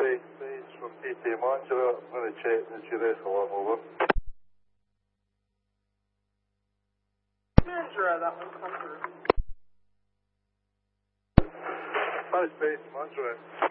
Space from PT Monitor. I'm going to check the GRS alarm over. Manager, that one come through. Space Monitor.